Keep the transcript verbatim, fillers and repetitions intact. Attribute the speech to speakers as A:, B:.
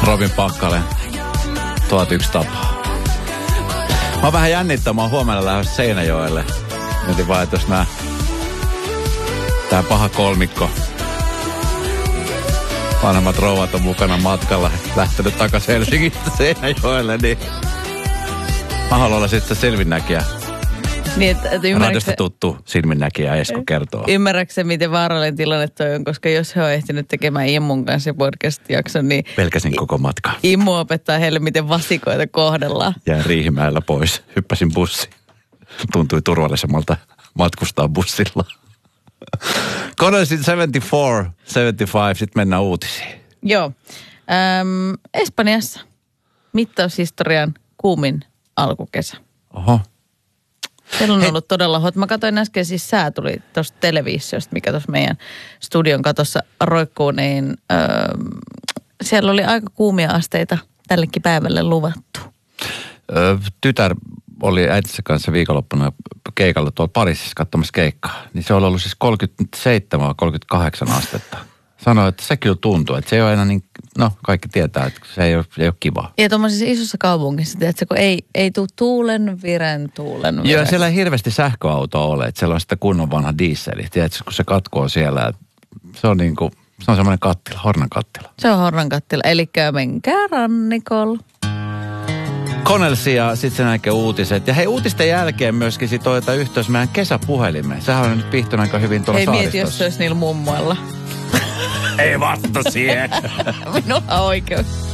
A: Robin Pakkalen. tuhatyksi tapaa. Mä oon vähän jännittää, mä oon huomenna lähdössä Seinäjoelle. Mietin vaan, että jos nää... Tää paha kolmikko. Vanhemmat rouvat on mukana matkalla. Lähtenyt takas Helsingistä Seinäjoelle, niin... Mä haluan olla sitten silminnäkijä. Niin, että, että radiosta se, tuttu silminnäkijä Esko kertoo.
B: Ymmärrätkö se, miten vaarallinen tilanne toi on? Koska jos he on ehtinyt tekemään Immun kanssa podcast-jakson, niin...
A: Pelkäsin koko matka.
B: Immu opettaa heille, miten vasikoita kohdellaan.
A: Jäin Riihimäellä pois. Hyppäsin bussiin. Tuntui turvallisemmalta matkustaa bussilla. Koneellisin seitsemänkymmentäneljä, seitsemänkymmentäviisi, sitten mennään uutisiin.
B: Joo. Äm, Espanjassa mittaushistorian kuumin alkukesä.
A: Oho.
B: Siellä on
A: Hei.
B: ollut todella hot. Mä katsoin äsken, siis sää tuli tuosta televisiosta, mikä tuossa meidän studion katossa roikkuu, niin öö, siellä oli aika kuumia asteita tällekin päivälle luvattu.
A: Ö, tytär oli äitinsä kanssa viikonloppuna keikalla tuolla Pariisissa katsomassa keikkaa. Niin se oli ollut siis kolmekymmentäseitsemän kolmekymmentäkahdeksan astetta. Sanoi, että se kyllä tuntuu, että se ei ole aina niin, no kaikki tietää, että se ei ole, ei ole kivaa.
B: Ja tuommoisessa isossa kaupungissa, tiedätkö, kun ei, ei tule tuulen viren, tuulen viren.
A: Joo, siellä ei hirveästi sähköautoa ole, että siellä on sitä kunnon vanha dieseli. Tiedätkö, kun se katkoo siellä, että se on niin kuin, se on semmoinen kattila, hornan kattila.
B: Se on hornan kattila, eli menkää rannikolla.
A: Connellsi ja sitten sen jälkeen uutiset. Ja hei, uutisten jälkeen myöskin sit otetaan yhteys meidän kesäpuhelimeen. Sehän on nyt pihtynyt aika hyvin tuolla
B: Hei,
A: saaristossa.
B: mieti, jos se olisi niillä mummoilla.
A: Ei vasta siihen.
B: Minulla on oikeus.